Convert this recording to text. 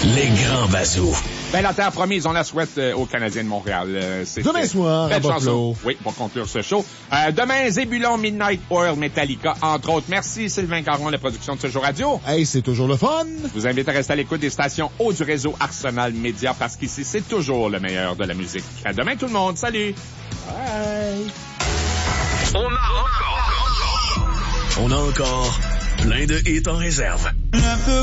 Les grands bazous. Ben, la terre promise, on la souhaite aux Canadiens de Montréal. Demain soir, à Buffalo. Oui, pour conclure ce show. Demain, Zébulon, Midnight Oil, Metallica, entre autres. Merci Sylvain Caron, la production de ce jour radio. Hey, c'est toujours le fun. Je vous invite à rester à l'écoute des stations haut du réseau Arsenal Média parce qu'ici, c'est toujours le meilleur de la musique. À demain tout le monde. Salut. Bye. On a encore plein de hits en réserve.